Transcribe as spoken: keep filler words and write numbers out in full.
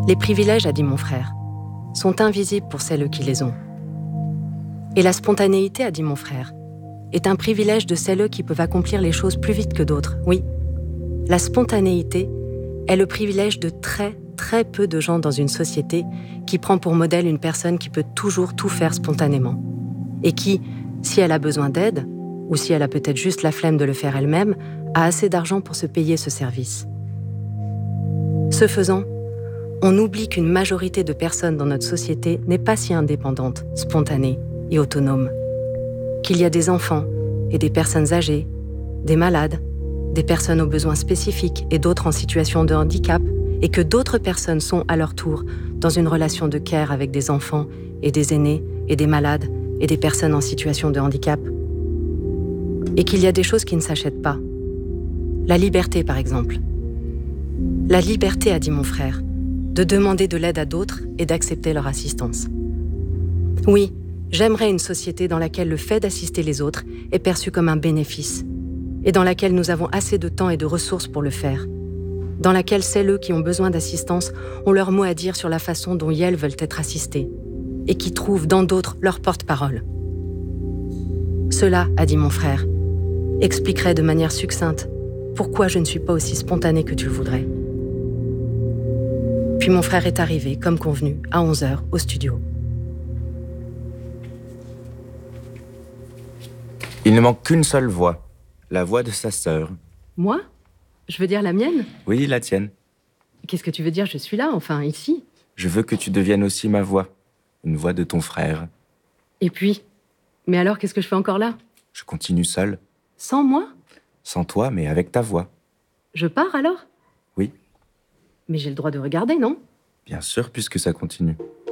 Les privilèges, a dit mon frère, sont invisibles pour celles qui les ont. Et la spontanéité, a dit mon frère, est un privilège de celles qui peuvent accomplir les choses plus vite que d'autres. Oui, la spontanéité est le privilège de très, très peu de gens dans une société qui prend pour modèle une personne qui peut toujours tout faire spontanément. Et qui, si elle a besoin d'aide, ou si elle a peut-être juste la flemme de le faire elle-même, a assez d'argent pour se payer ce service. Ce faisant, on oublie qu'une majorité de personnes dans notre société n'est pas si indépendante, spontanée et autonome. Qu'il y a des enfants et des personnes âgées, des malades, des personnes aux besoins spécifiques et d'autres en situation de handicap, et que d'autres personnes sont, à leur tour, dans une relation de care avec des enfants et des aînés et des malades et des personnes en situation de handicap. Et qu'il y a des choses qui ne s'achètent pas. La liberté, par exemple. La liberté, a dit mon frère, de demander de l'aide à d'autres et d'accepter leur assistance. Oui, j'aimerais une société dans laquelle le fait d'assister les autres est perçu comme un bénéfice, et dans laquelle nous avons assez de temps et de ressources pour le faire, dans laquelle celles qui ont besoin d'assistance ont leur mot à dire sur la façon dont elles veulent être assistées, et qui trouvent dans d'autres leur porte-parole. Cela, a dit mon frère, expliquerait de manière succincte pourquoi je ne suis pas aussi spontanée que tu le voudrais. Puis mon frère est arrivé, comme convenu, à onze heures, au studio. Il ne manque qu'une seule voix, la voix de sa sœur. Moi ? Je veux dire la mienne ? Oui, la tienne. Qu'est-ce que tu veux dire ? Je suis là, enfin, ici. Je veux que tu deviennes aussi ma voix, une voix de ton frère. Et puis ? Mais alors, qu'est-ce que je fais encore là ? Je continue seul. Sans moi ? Sans toi, mais avec ta voix. Je pars alors ? Oui. Mais j'ai le droit de regarder, non ? Bien sûr, puisque ça continue.